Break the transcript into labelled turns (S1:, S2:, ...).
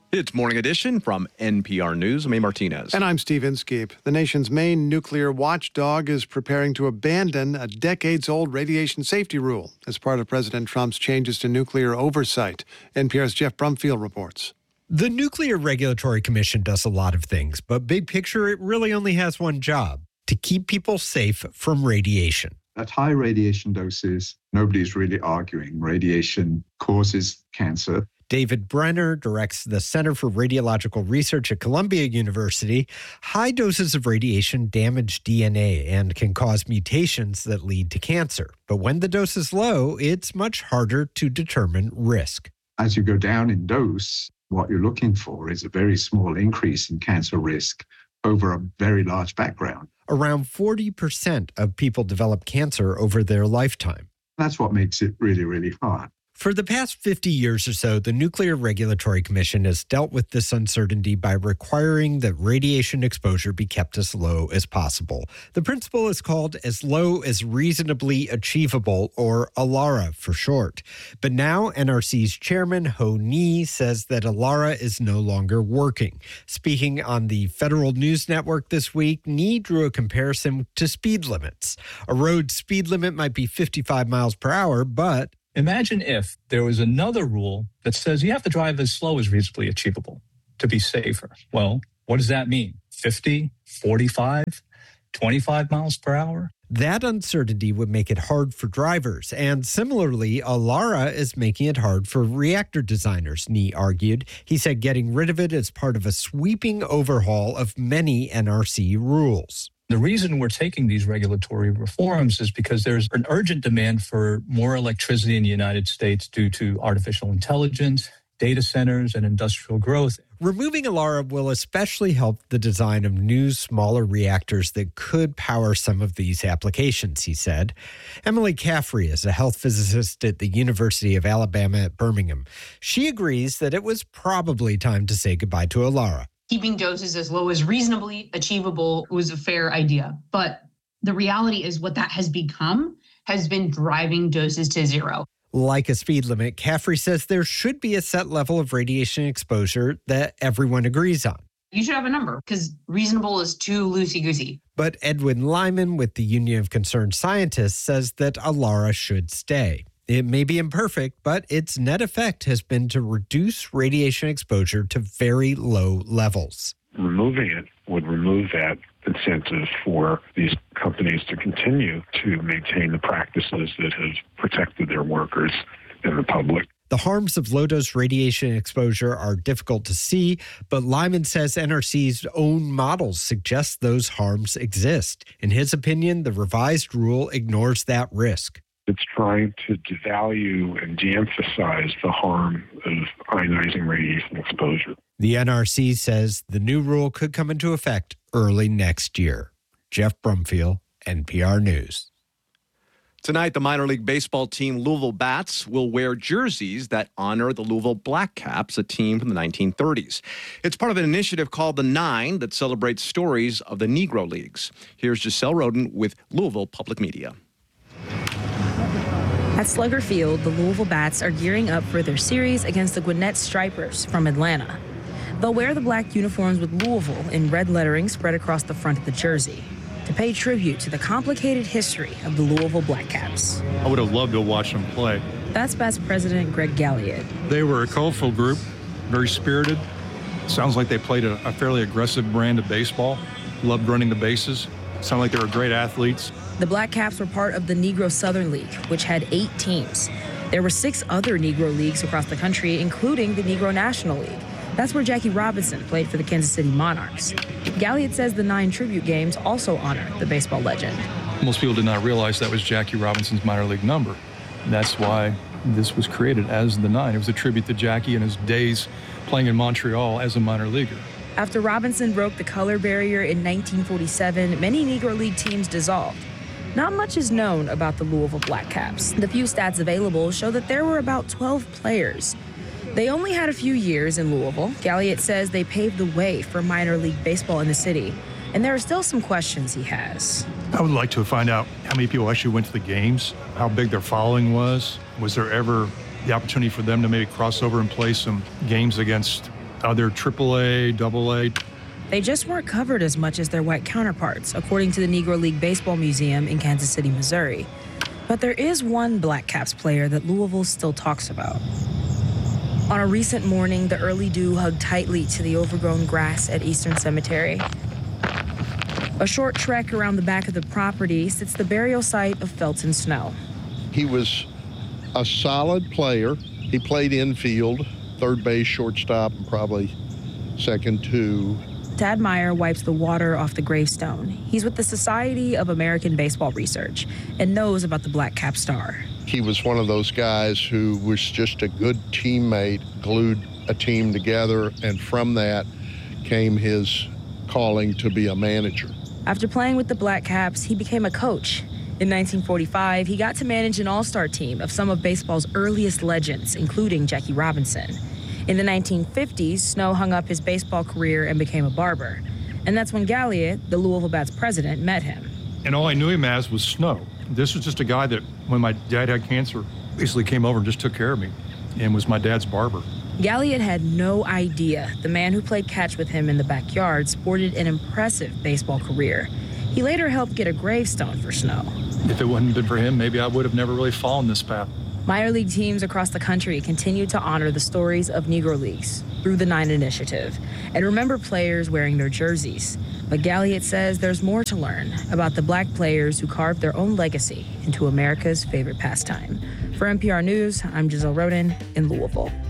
S1: It's Morning Edition from NPR News. I'm A. Martinez.
S2: And I'm Steve Inskeep. The nation's main nuclear watchdog is preparing to abandon a decades-old radiation safety rule as part of President Trump's changes to nuclear oversight. NPR's Jeff Brumfield reports.
S3: The Nuclear Regulatory Commission does a lot of things, but big picture, it really only has one job: to keep people safe from radiation.
S4: At high radiation doses, nobody's really arguing. Radiation causes cancer.
S3: David Brenner directs the Center for Radiological Research at Columbia University. High doses of radiation damage DNA and can cause mutations that lead to cancer. But when the dose is low, it's much harder to determine risk.
S4: As you go down in dose, what you're looking for is a very small increase in cancer risk over a very large background.
S3: Around 40% of people develop cancer over their lifetime.
S4: That's what makes it really, really hard.
S3: For the past 50 years or so, the Nuclear Regulatory Commission has dealt with this uncertainty by requiring that radiation exposure be kept as low as possible. The principle is called as low as reasonably achievable, or ALARA for short. But now NRC's chairman, Ho Ni, says that ALARA is no longer working. Speaking on the Federal News Network this week, Ni drew a comparison to speed limits. A road speed limit might be 55 miles per hour, but
S5: imagine if there was another rule that says you have to drive as slow as reasonably achievable to be safer. Well, what does that mean? 50, 45, 25 miles per hour?
S3: That uncertainty would make it hard for drivers. And similarly, ALARA is making it hard for reactor designers, Ni argued. He said getting rid of it is part of a sweeping overhaul of many NRC rules.
S5: The reason we're taking these regulatory reforms is because there's an urgent demand for more electricity in the United States due to artificial intelligence, data centers, and industrial growth.
S3: Removing ALARA will especially help the design of new, smaller reactors that could power some of these applications, he said. Emily Caffrey is a health physicist at the University of Alabama at Birmingham. She agrees that it was probably time to say goodbye to ALARA.
S6: Keeping doses as low as reasonably achievable was a fair idea. But the reality is what that has become has been driving doses to zero.
S3: Like a speed limit, Caffrey says there should be a set level of radiation exposure that everyone agrees on.
S6: You should have a number because reasonable is too loosey-goosey.
S3: But Edwin Lyman with the Union of Concerned Scientists says that ALARA should stay. It may be imperfect, but its net effect has been to reduce radiation exposure to very low levels.
S7: Removing it would remove that incentive for these companies to continue to maintain the practices that have protected their workers and the public.
S3: The harms of low-dose radiation exposure are difficult to see, but Lyman says NRC's own models suggest those harms exist. In his opinion, the revised rule ignores that risk.
S7: It's trying to devalue and de-emphasize the harm of ionizing radiation exposure.
S3: The NRC says the new rule could come into effect early next year. Jeff Brumfield, NPR News.
S1: Tonight, the minor league baseball team Louisville Bats will wear jerseys that honor the Louisville Black Caps, a team from the 1930s. It's part of an initiative called The Nine that celebrates stories of the Negro Leagues. Here's Giselle Roden with Louisville Public Media.
S8: At Slugger Field, the Louisville Bats are gearing up for their series against the Gwinnett Stripers from Atlanta. They'll wear the black uniforms with Louisville in red lettering spread across the front of the jersey to pay tribute to the complicated history of the Louisville Black Caps.
S9: I would have loved to watch them play.
S8: That's Bats president Greg Galliot.
S9: They were a colorful group, very spirited. Sounds like they played a fairly aggressive brand of baseball, loved running the bases. Sound like they were great athletes.
S8: The Black Caps were part of the Negro Southern League, which had 8 teams. There were 6 other Negro leagues across the country, including the Negro National League. That's where Jackie Robinson played for the Kansas City Monarchs. Galliot says the 9 tribute games also honor the baseball legend.
S9: Most people did not realize that was Jackie Robinson's minor league number. That's why this was created as the 9. It was a tribute to Jackie and his days playing in Montreal as a minor leaguer.
S8: After Robinson broke the color barrier in 1947, many Negro League teams dissolved. Not much is known about the Louisville Black Caps. The few stats available show that there were about 12 players. They only had a few years in Louisville. Galliot says they paved the way for minor league baseball in the city, and there are still some questions he has.
S9: I would like to find out how many people actually went to the games, how big their following was. Was there ever the opportunity for them to maybe cross over and play some games against other AAA, AA.
S8: They just weren't covered as much as their white counterparts, according to the Negro League Baseball Museum in Kansas City, Missouri. But there is one Black Caps player that Louisville still talks about. On a recent morning, the early dew hugged tightly to the overgrown grass at Eastern Cemetery. A short trek around the back of the property sits the burial site of Felton Snow.
S10: He was a solid player. He played infield, third base, shortstop, and probably second too.
S8: Tad Meyer wipes the water off the gravestone. He's with the Society of American Baseball Research and knows about the Black Cap star.
S10: He was one of those guys who was just a good teammate, glued a team together, and from that came his calling to be a manager.
S8: After playing with the Black Caps, he became a coach. In 1945, he got to manage an all-star team of some of baseball's earliest legends, including Jackie Robinson. In the 1950s, Snow hung up his baseball career and became a barber. And that's when Galliot, the Louisville Bats president, met him.
S9: And all I knew him as was Snow. This was just a guy that, when my dad had cancer, basically came over and just took care of me and was my dad's barber.
S8: Galliot had no idea the man who played catch with him in the backyard sported an impressive baseball career. He later helped get a gravestone for Snow.
S9: If it wouldn't have been for him, maybe I would have never really fallen this path.
S8: Minor league teams across the country continue to honor the stories of Negro Leagues through the 9 Initiative and remember players wearing their jerseys. But Galliot says there's more to learn about the Black players who carved their own legacy into America's favorite pastime. For NPR News, I'm Giselle Roden in Louisville.